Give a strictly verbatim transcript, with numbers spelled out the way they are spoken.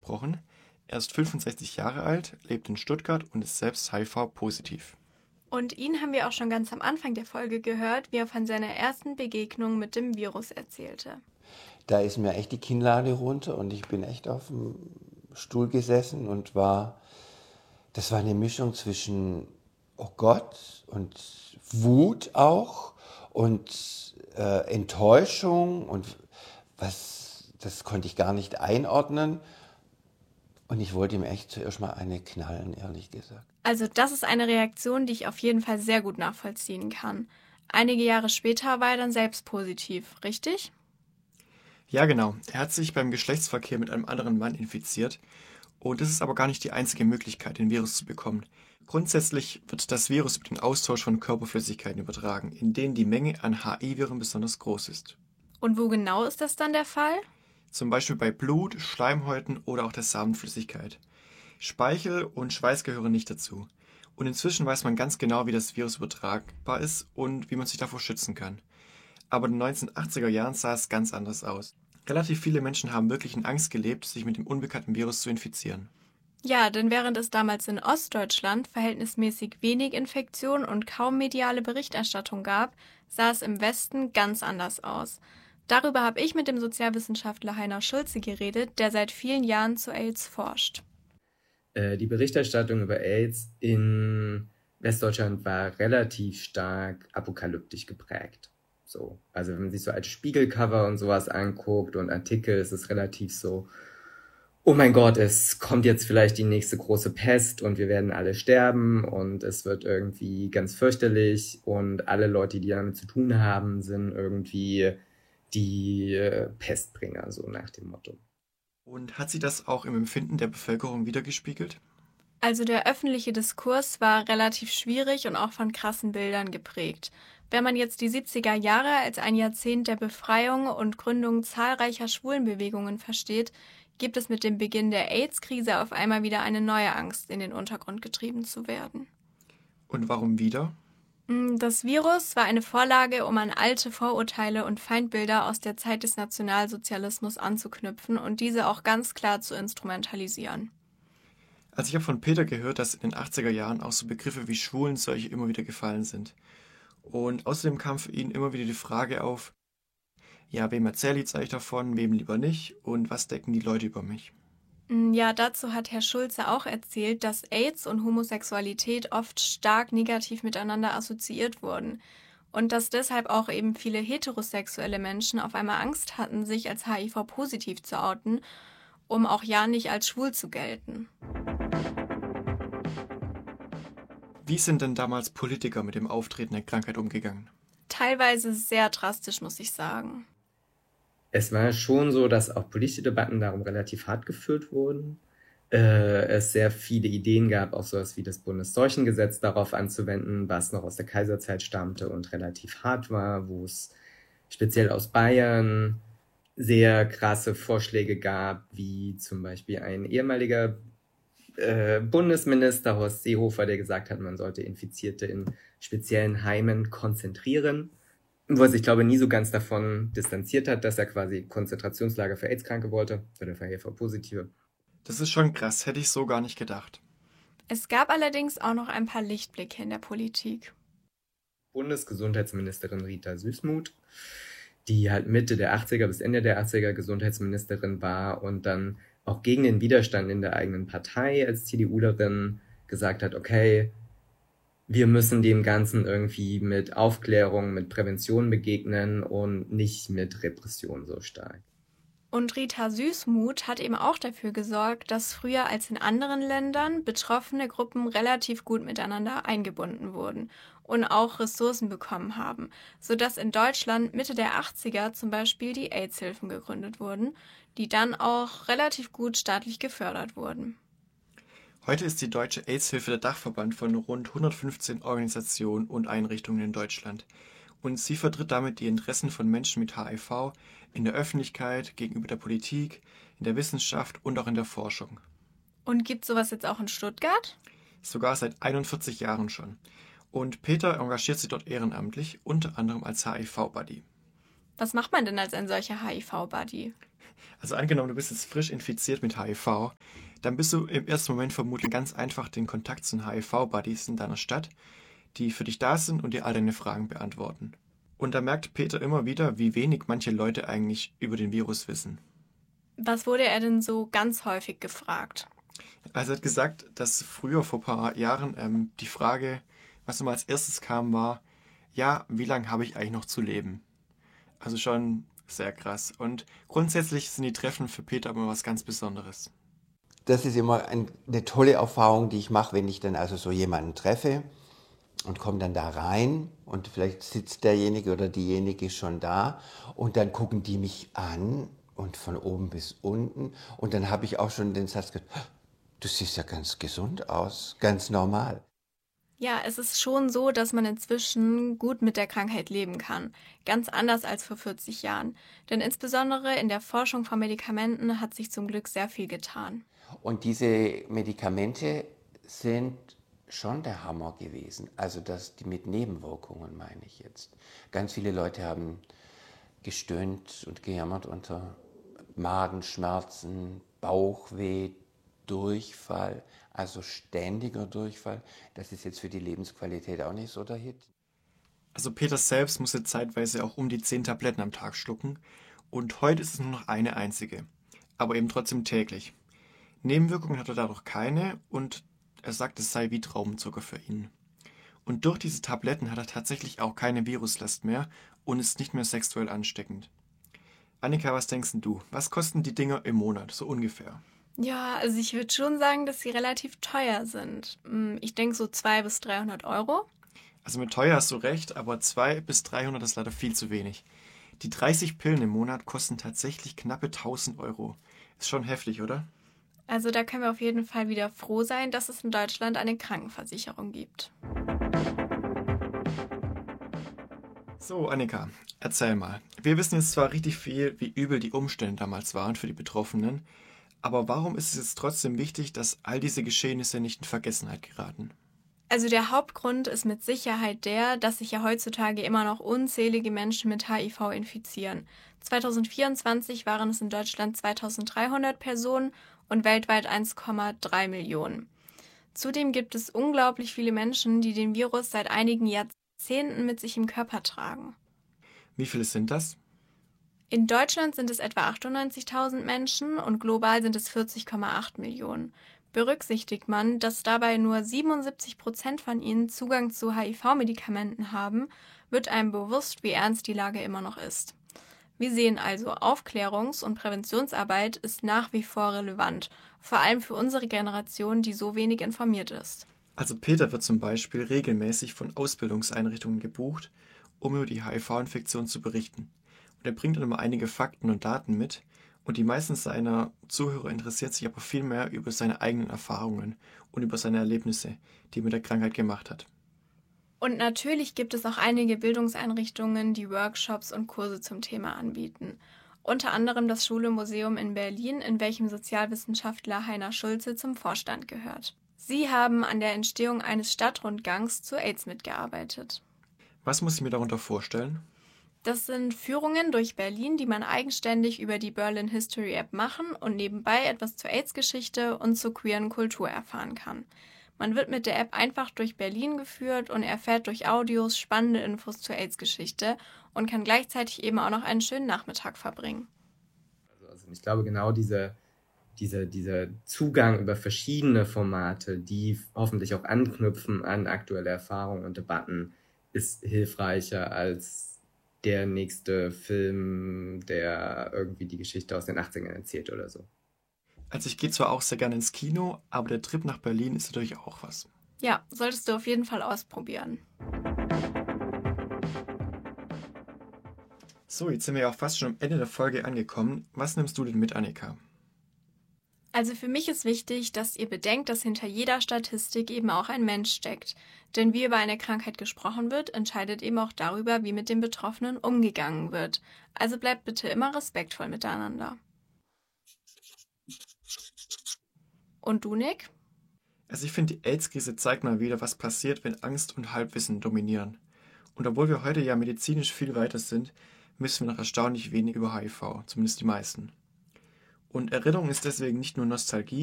gesprochen. Er ist fünfundsechzig Jahre alt, lebt in Stuttgart und ist selbst H I V-positiv. Und ihn haben wir auch schon ganz am Anfang der Folge gehört, wie er von seiner ersten Begegnung mit dem Virus erzählte. Da ist mir echt die Kinnlade runter und ich bin echt auf dem Stuhl gesessen und war, das war eine Mischung zwischen, oh Gott, und Wut auch und äh, Enttäuschung und was, das konnte ich gar nicht einordnen. Und ich wollte ihm echt zuerst mal eine knallen, ehrlich gesagt. Also das ist eine Reaktion, die ich auf jeden Fall sehr gut nachvollziehen kann. Einige Jahre später war er dann selbst positiv, richtig? Ja, genau. Er hat sich beim Geschlechtsverkehr mit einem anderen Mann infiziert. Und das ist aber gar nicht die einzige Möglichkeit, den Virus zu bekommen. Grundsätzlich wird das Virus über den Austausch von Körperflüssigkeiten übertragen, in denen die Menge an H I-Viren besonders groß ist. Und wo genau ist das dann der Fall? Zum Beispiel bei Blut, Schleimhäuten oder auch der Samenflüssigkeit. Speichel und Schweiß gehören nicht dazu. Und inzwischen weiß man ganz genau, wie das Virus übertragbar ist und wie man sich davor schützen kann. Aber in den neunzehnhundertachtziger Jahren sah es ganz anders aus. Relativ viele Menschen haben wirklich in Angst gelebt, sich mit dem unbekannten Virus zu infizieren. Ja, denn während es damals in Ostdeutschland verhältnismäßig wenig Infektion und kaum mediale Berichterstattung gab, sah es im Westen ganz anders aus. Darüber habe ich mit dem Sozialwissenschaftler Heiner Schulze geredet, der seit vielen Jahren zu AIDS forscht. Äh, die Berichterstattung über AIDS in Westdeutschland war relativ stark apokalyptisch geprägt. So. Also wenn man sich so als Spiegelcover und sowas anguckt und Artikel, ist es relativ so, oh mein Gott, es kommt jetzt vielleicht die nächste große Pest und wir werden alle sterben und es wird irgendwie ganz fürchterlich und alle Leute, die damit zu tun haben, sind irgendwie die äh, Pestbringer, so nach dem Motto. Und hat sich das auch im Empfinden der Bevölkerung wiedergespiegelt? Also der öffentliche Diskurs war relativ schwierig und auch von krassen Bildern geprägt. Wenn man jetzt die siebziger Jahre als ein Jahrzehnt der Befreiung und Gründung zahlreicher Schwulenbewegungen versteht, gibt es mit dem Beginn der AIDS-Krise auf einmal wieder eine neue Angst, in den Untergrund getrieben zu werden. Und warum wieder? Das Virus war eine Vorlage, um an alte Vorurteile und Feindbilder aus der Zeit des Nationalsozialismus anzuknüpfen und diese auch ganz klar zu instrumentalisieren. Also ich habe von Peter gehört, dass in den achtziger Jahren auch so Begriffe wie Schwulenseuche immer wieder gefallen sind. Und außerdem kam für ihn immer wieder die Frage auf, ja, wem erzähle ich jetzt eigentlich davon, wem lieber nicht und was denken die Leute über mich? Ja, dazu hat Herr Schulze auch erzählt, dass AIDS und Homosexualität oft stark negativ miteinander assoziiert wurden und dass deshalb auch eben viele heterosexuelle Menschen auf einmal Angst hatten, sich als H I V-positiv zu outen, um auch ja nicht als schwul zu gelten. Wie sind denn damals Politiker mit dem Auftreten der Krankheit umgegangen? Teilweise sehr drastisch, muss ich sagen. Es war schon so, dass auch politische Debatten darum relativ hart geführt wurden. Äh, es sehr viele Ideen gab, auch sowas wie das Bundesseuchengesetz darauf anzuwenden, was noch aus der Kaiserzeit stammte und relativ hart war, wo es speziell aus Bayern sehr krasse Vorschläge gab, wie zum Beispiel ein ehemaliger äh, Bundesminister Horst Seehofer, der gesagt hat, man sollte Infizierte in speziellen Heimen konzentrieren, wo er sich, glaube ich, nie so ganz davon distanziert hat, dass er quasi Konzentrationslager für AIDS-Kranke wollte oder für H I V-Positive. Das ist schon krass, hätte ich so gar nicht gedacht. Es gab allerdings auch noch ein paar Lichtblicke in der Politik. Bundesgesundheitsministerin Rita Süssmuth, die halt Mitte der achtziger bis Ende der achtziger Gesundheitsministerin war und dann auch gegen den Widerstand in der eigenen Partei als CDUlerin gesagt hat, okay, wir müssen dem Ganzen irgendwie mit Aufklärung, mit Prävention begegnen und nicht mit Repression so stark. Und Rita Süssmuth hat eben auch dafür gesorgt, dass früher als in anderen Ländern betroffene Gruppen relativ gut miteinander eingebunden wurden und auch Ressourcen bekommen haben, sodass in Deutschland Mitte der achtziger zum Beispiel die AIDS-Hilfen gegründet wurden, die dann auch relativ gut staatlich gefördert wurden. Heute ist die Deutsche AIDS-Hilfe der Dachverband von rund hundertfünfzehn Organisationen und Einrichtungen in Deutschland. Und sie vertritt damit die Interessen von Menschen mit H I V in der Öffentlichkeit, gegenüber der Politik, in der Wissenschaft und auch in der Forschung. Und gibt sowas jetzt auch in Stuttgart? Sogar seit einundvierzig Jahren schon. Und Peter engagiert sich dort ehrenamtlich, unter anderem als H I V-Buddy. Was macht man denn als ein solcher H I V-Buddy? Also angenommen, du bist jetzt frisch infiziert mit H I V, dann bist du im ersten Moment vermutlich ganz einfach den Kontakt zu den H I V-Buddies in deiner Stadt, die für dich da sind und dir all deine Fragen beantworten. Und da merkt Peter immer wieder, wie wenig manche Leute eigentlich über den Virus wissen. Was wurde er denn so ganz häufig gefragt? Also er hat gesagt, dass früher vor ein paar Jahren ähm, die Frage, was immer als erstes kam, war, ja, wie lange habe ich eigentlich noch zu leben? Also schon sehr krass. Und grundsätzlich sind die Treffen für Peter immer was ganz Besonderes. Das ist immer ein, eine tolle Erfahrung, die ich mache, wenn ich dann also so jemanden treffe und komme dann da rein und vielleicht sitzt derjenige oder diejenige schon da und dann gucken die mich an und von oben bis unten und dann habe ich auch schon den Satz gehört, du siehst ja ganz gesund aus, ganz normal. Ja, es ist schon so, dass man inzwischen gut mit der Krankheit leben kann. Ganz anders als vor vierzig Jahren. Denn insbesondere in der Forschung von Medikamenten hat sich zum Glück sehr viel getan. Und diese Medikamente sind schon der Hammer gewesen. Also das, die mit Nebenwirkungen meine ich jetzt. Ganz viele Leute haben gestöhnt und gejammert unter Magenschmerzen, Bauchweh, Durchfall, also ständiger Durchfall. Das ist jetzt für die Lebensqualität auch nicht so der Hit. Also Peter selbst musste zeitweise auch um die zehn Tabletten am Tag schlucken und heute ist es nur noch eine einzige, aber eben trotzdem täglich. Nebenwirkungen hat er dadurch keine und er sagt, es sei wie Traubenzucker für ihn. Und durch diese Tabletten hat er tatsächlich auch keine Viruslast mehr und ist nicht mehr sexuell ansteckend. Annika, was denkst denn du? Was kosten die Dinger im Monat, so ungefähr? Ja, also ich würde schon sagen, dass sie relativ teuer sind. Hm, Ich denke so zweihundert bis dreihundert Euro. Also mit teuer hast du recht, aber zweihundert bis dreihundert ist leider viel zu wenig. Die dreißig Pillen im Monat kosten tatsächlich knappe tausend Euro. Ist schon heftig, oder? Also da können wir auf jeden Fall wieder froh sein, dass es in Deutschland eine Krankenversicherung gibt. So, Annika, erzähl mal. Wir wissen jetzt zwar richtig viel, wie übel die Umstände damals waren für die Betroffenen, aber warum ist es jetzt trotzdem wichtig, dass all diese Geschehnisse nicht in Vergessenheit geraten? Also der Hauptgrund ist mit Sicherheit der, dass sich ja heutzutage immer noch unzählige Menschen mit H I V infizieren. zweitausendvierundzwanzig waren es in Deutschland zweitausenddreihundert Personen und weltweit eins Komma drei Millionen. Zudem gibt es unglaublich viele Menschen, die den Virus seit einigen Jahrzehnten mit sich im Körper tragen. Wie viele sind das? In Deutschland sind es etwa achtundneunzigtausend Menschen und global sind es vierzig Komma acht Millionen. Berücksichtigt man, dass dabei nur siebenundsiebzig Prozent von ihnen Zugang zu H I V-Medikamenten haben, wird einem bewusst, wie ernst die Lage immer noch ist. Wir sehen also, Aufklärungs- und Präventionsarbeit ist nach wie vor relevant, vor allem für unsere Generation, die so wenig informiert ist. Also Peter wird zum Beispiel regelmäßig von Ausbildungseinrichtungen gebucht, um über die H I V-Infektion zu berichten. Und er bringt dann immer einige Fakten und Daten mit und die meisten seiner Zuhörer interessiert sich aber viel mehr über seine eigenen Erfahrungen und über seine Erlebnisse, die er mit der Krankheit gemacht hat. Und natürlich gibt es auch einige Bildungseinrichtungen, die Workshops und Kurse zum Thema anbieten. Unter anderem das Schule-Museum in Berlin, in welchem Sozialwissenschaftler Heiner Schulze zum Vorstand gehört. Sie haben an der Entstehung eines Stadtrundgangs zu AIDS mitgearbeitet. Was muss ich mir darunter vorstellen? Das sind Führungen durch Berlin, die man eigenständig über die Berlin History App machen und nebenbei etwas zur AIDS-Geschichte und zur queeren Kultur erfahren kann. Man wird mit der App einfach durch Berlin geführt und erfährt durch Audios spannende Infos zur AIDS-Geschichte und kann gleichzeitig eben auch noch einen schönen Nachmittag verbringen. Also ich glaube, genau diese, diese, dieser Zugang über verschiedene Formate, die hoffentlich auch anknüpfen an aktuelle Erfahrungen und Debatten, ist hilfreicher als der nächste Film, der irgendwie die Geschichte aus den achtzigern erzählt oder so. Also ich gehe zwar auch sehr gerne ins Kino, aber der Trip nach Berlin ist natürlich auch was. Ja, solltest du auf jeden Fall ausprobieren. So, jetzt sind wir ja auch fast schon am Ende der Folge angekommen. Was nimmst du denn mit, Annika? Also für mich ist wichtig, dass ihr bedenkt, dass hinter jeder Statistik eben auch ein Mensch steckt. Denn wie über eine Krankheit gesprochen wird, entscheidet eben auch darüber, wie mit den Betroffenen umgegangen wird. Also bleibt bitte immer respektvoll miteinander. Und du, Nick? Also ich finde, die AIDS-Krise zeigt mal wieder, was passiert, wenn Angst und Halbwissen dominieren. Und obwohl wir heute ja medizinisch viel weiter sind, wissen wir noch erstaunlich wenig über H I V, zumindest die meisten. Und Erinnerung ist deswegen nicht nur Nostalgie,